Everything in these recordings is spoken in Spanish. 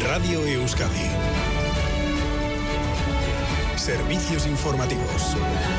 Radio Euskadi. Servicios informativos.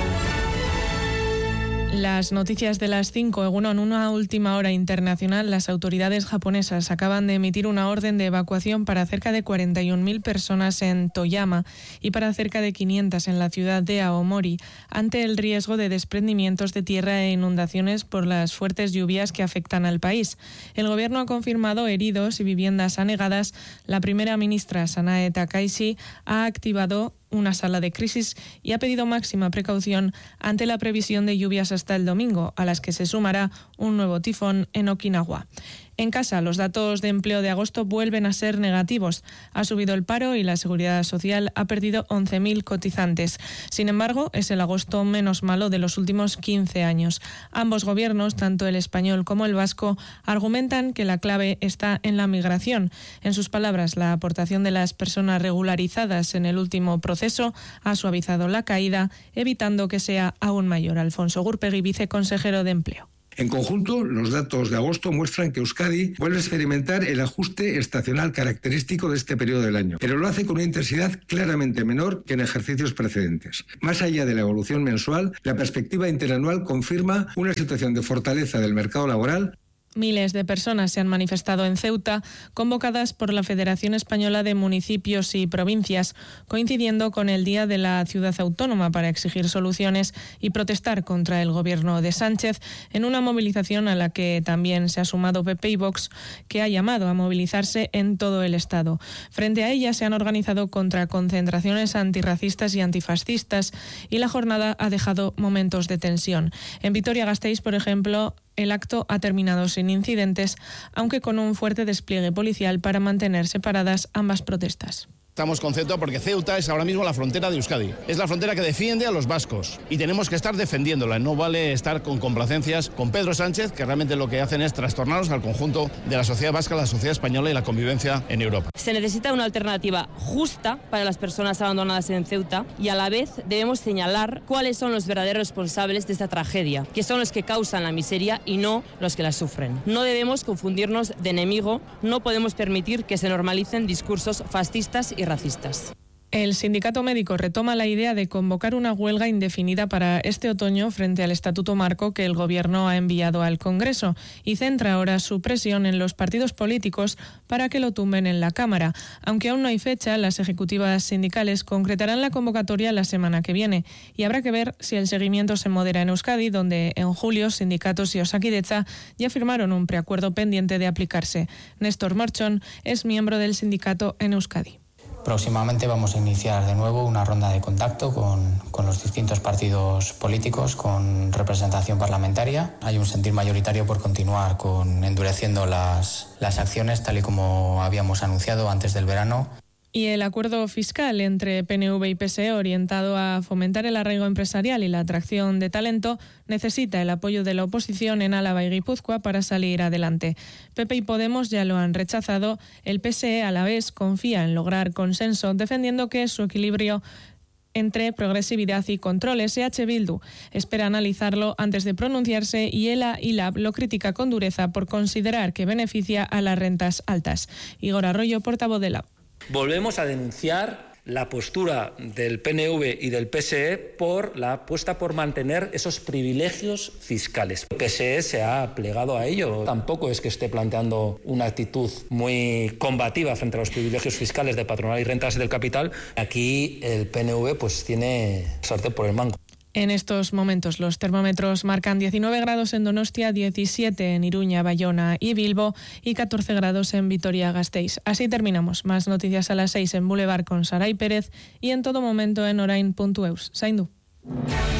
Las noticias de las 5. En una última hora internacional, las autoridades japonesas acaban de emitir una orden de evacuación para cerca de 41.000 personas en Toyama y para cerca de 500 en la ciudad de Aomori, ante el riesgo de desprendimientos de tierra e inundaciones por las fuertes lluvias que afectan al país. El gobierno ha confirmado heridos y viviendas anegadas. La primera ministra, Sanae Takaishi, ha activado una sala de crisis y ha pedido máxima precaución ante la previsión de lluvias hasta el domingo, a las que se sumará un nuevo tifón en Okinawa. En casa, los datos de empleo de agosto vuelven a ser negativos. Ha subido el paro y la Seguridad Social ha perdido 11.000 cotizantes. Sin embargo, es el agosto menos malo de los últimos 15 años. Ambos gobiernos, tanto el español como el vasco, argumentan que la clave está en la migración. En sus palabras, la aportación de las personas regularizadas en el último proceso ha suavizado la caída, evitando que sea aún mayor. Alfonso Gurpegui, viceconsejero de Empleo. En conjunto, los datos de agosto muestran que Euskadi vuelve a experimentar el ajuste estacional característico de este periodo del año, pero lo hace con una intensidad claramente menor que en ejercicios precedentes. Más allá de la evolución mensual, la perspectiva interanual confirma una situación de fortaleza del mercado laboral. Miles de personas se han manifestado en Ceuta, convocadas por la Federación Española de Municipios y Provincias, coincidiendo con el Día de la Ciudad Autónoma, para exigir soluciones y protestar contra el gobierno de Sánchez, en una movilización a la que también se ha sumado PP y Vox, que ha llamado a movilizarse en todo el Estado. Frente a ella se han organizado contraconcentraciones antirracistas y antifascistas, y la jornada ha dejado momentos de tensión. En Vitoria-Gasteiz, por ejemplo, el acto ha terminado sin incidentes, aunque con un fuerte despliegue policial para mantener separadas ambas protestas. Estamos con Ceuta porque Ceuta es ahora mismo la frontera de Euskadi. Es la frontera que defiende a los vascos y tenemos que estar defendiéndola. No vale estar con complacencias con Pedro Sánchez, que realmente lo que hacen es trastornarnos al conjunto de la sociedad vasca, la sociedad española y la convivencia en Europa. Se necesita una alternativa justa para las personas abandonadas en Ceuta y a la vez debemos señalar cuáles son los verdaderos responsables de esta tragedia, que son los que causan la miseria y no los que la sufren. No debemos confundirnos de enemigo, no podemos permitir que se normalicen discursos fascistas y racistas. El sindicato médico retoma la idea de convocar una huelga indefinida para este otoño frente al Estatuto Marco que el Gobierno ha enviado al Congreso y centra ahora su presión en los partidos políticos para que lo tumben en la Cámara. Aunque aún no hay fecha, las ejecutivas sindicales concretarán la convocatoria la semana que viene y habrá que ver si el seguimiento se modera en Euskadi, donde en julio sindicatos y Osakidetza ya firmaron un preacuerdo pendiente de aplicarse. Néstor Morchón es miembro del sindicato en Euskadi. Próximamente vamos a iniciar de nuevo una ronda de contacto con los distintos partidos políticos con representación parlamentaria. Hay un sentir mayoritario por continuar endureciendo las acciones tal y como habíamos anunciado antes del verano. Y el acuerdo fiscal entre PNV y PSE, orientado a fomentar el arraigo empresarial y la atracción de talento, necesita el apoyo de la oposición en Álava y Guipúzcoa para salir adelante. PP y Podemos ya lo han rechazado. El PSE, a la vez, confía en lograr consenso, defendiendo que su equilibrio entre progresividad y controles. EH Bildu espera analizarlo antes de pronunciarse y ELA y LAB lo critica con dureza por considerar que beneficia a las rentas altas. Igor Arroyo, portavoz de LAB. Volvemos a denunciar la postura del PNV y del PSE por la apuesta por mantener esos privilegios fiscales. El PSE se ha plegado a ello. Tampoco es que esté planteando una actitud muy combativa frente a los privilegios fiscales de patronal y rentas del capital. Aquí el PNV tiene sartén por el mango. En estos momentos los termómetros marcan 19 grados en Donostia, 17 en Iruña, Bayona y Bilbo y 14 grados en Vitoria-Gasteiz. Así terminamos. Más noticias a las 6 en Boulevard con Saray Pérez y en todo momento en orain.eus. Zaindu.